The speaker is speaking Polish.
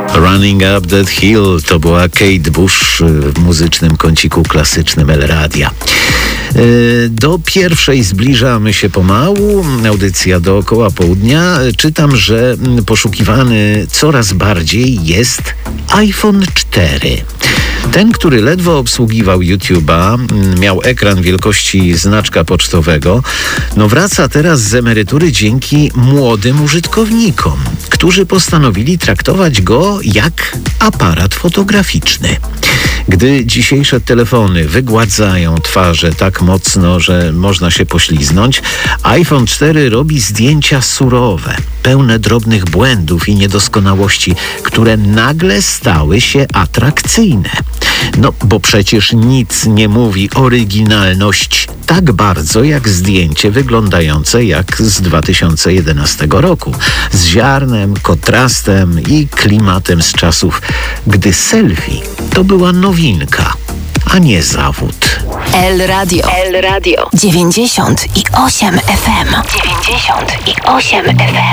Running Up That Hill to była Kate Bush w muzycznym kąciku klasycznym El Radia. Do pierwszej zbliżamy się pomału. Audycja dookoła południa. Czytam, że poszukiwany coraz bardziej jest iPhone 4. Ten, który ledwo obsługiwał YouTube'a, miał ekran wielkości znaczka pocztowego, wraca teraz z emerytury dzięki młodym użytkownikom, którzy postanowili traktować go jak aparat fotograficzny. Gdy dzisiejsze telefony wygładzają twarze tak mocno, że można się pośliznąć, iPhone 4 robi zdjęcia surowe, pełne drobnych błędów i niedoskonałości, które nagle stały się atrakcyjne. Bo przecież nic nie mówi oryginalność tak bardzo jak zdjęcie wyglądające jak z 2011 roku. Z ziarnem, kontrastem i klimatem z czasów, gdy selfie to była nowinka, a nie zawód. El Radio 98 FM. 98 FM.